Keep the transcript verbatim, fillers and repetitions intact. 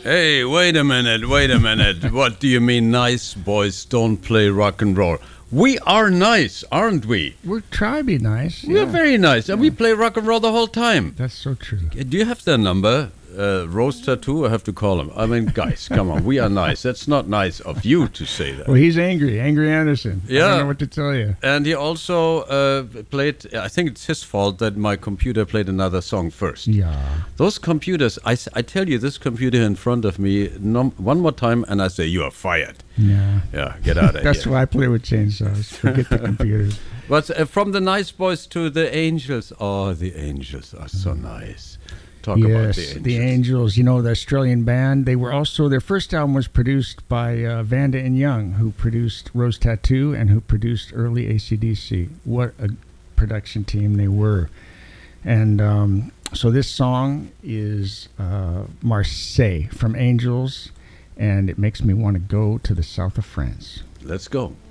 Hey, wait a minute, wait a minute. What do you mean nice boys don't play rock and roll? We are nice, aren't we? We're trying to be nice. We're yeah. very nice, and we play rock and roll the whole time. That's so true. Do you have their number? Uh, Rose Tattoo, I have to call him. I mean, guys, come on, we are nice. That's not nice of you to say that. Well, he's angry, Angry Anderson. Yeah. I don't know what to tell you. And he also uh, played, I think it's his fault that my computer played another song first. Yeah. Those computers, I, s- I tell you, this computer in front of me, num- one more time, and I say, you are fired. Yeah. Yeah, get out of That's here. why I play with chainsaws. Forget the computers. But uh, from the nice boys to the angels, oh, the angels are so nice. Talk about Yes, the angels. the Angels. You know, the Australian band. They were also, their first album was produced by uh, Vanda and Young, who produced Rose Tattoo and who produced early A C D C. What a production team they were. And um, so this song is uh, Marseille from Angels, and it makes me want to go to the south of France. Let's go.